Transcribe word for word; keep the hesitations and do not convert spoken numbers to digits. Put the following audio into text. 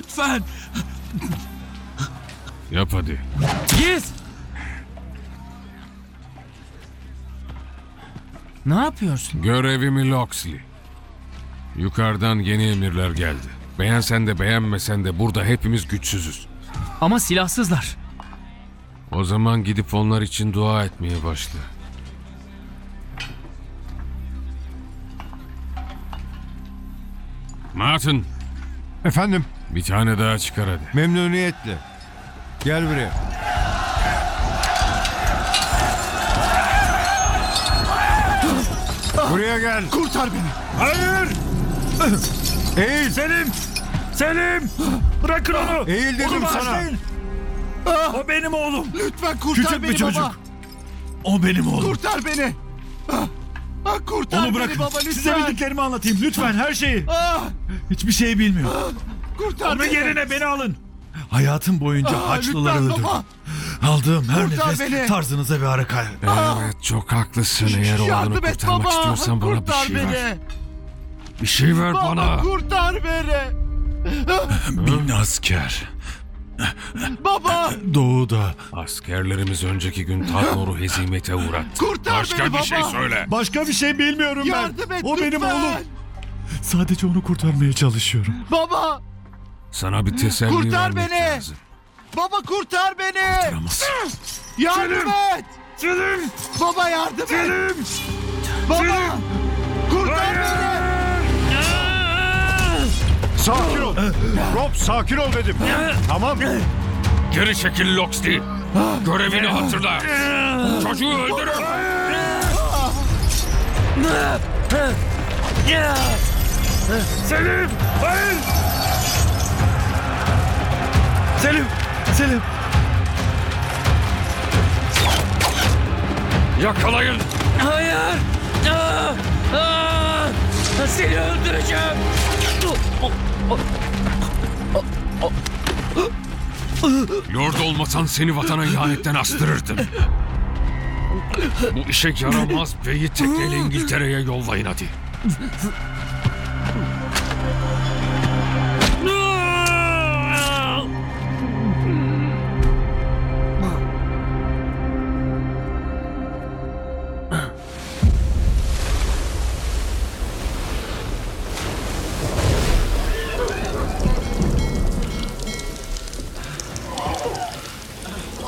lütfen. Yap hadi. Git. Ne yapıyorsun? Görevimi Locksley. Yukarıdan yeni emirler geldi. Beğensen de beğenmesen de burada hepimiz güçsüzüz. Ama silahsızlar. O zaman gidip onlar için dua etmeye başla. Martin, Efendim, bir tane daha çıkar hadi. memnuniyetle. Gel buraya. Buraya gel. Kurtar beni. Hayır! Eğil! Selim! Selim! Bırakın onu! Eğil dedim Onu sana. bağışlayın. O benim oğlum. Lütfen kurtar Küçük beni bir çocuk. baba. O benim oğlum. Kurtar beni. Ah, ah, kurtar Onu beni bırakın. baba lütfen. Size bildiklerimi anlatayım. Lütfen her şeyi. Ah, Hiçbir şey bilmiyor. kurtar Onun beni. yerine beni alın. Hayatım boyunca Ah, Haçlıları lütfen öldürdüm. baba. Aldığım her Kurtar nefes beni. tarzınıza bir harika. Evet, çok haklısın. Eğer oğlunu Yardım et kurtarmak baba. istiyorsan bana bir Kurtar şey beni. ver. Bir şey ver Baba bana. kurtar beni. Bin asker. Baba Doğuda. Askerlerimiz önceki gün Tadnor'u hezimete uğrattı. kurtar Başka beni bir baba. şey söyle. Başka bir şey bilmiyorum ben. Yardım et O lütfen. benim oğlum. Sadece onu kurtarmaya çalışıyorum. Baba. Sana bir teselli Kurtar vermek beni. lazım. Baba kurtar beni. Kurtaramazsın. Yardım et. Selim! Baba yardım et. Selim! Baba. Kurtar beni. Sakin ol. Rob, sakin ol dedim. Tamam. Geri çekil Locksley. Görevini hatırla. Çocuğu öldürün. Selim! Hayır! Selim! Selim! Yakalayın. Hayır. Aa, aa, seni öldüreceğim. Lord olmasan seni vatana ihanetten astırırdım. Bu işe yaramaz beyi tekneyle İngiltere'ye yollayın hadi.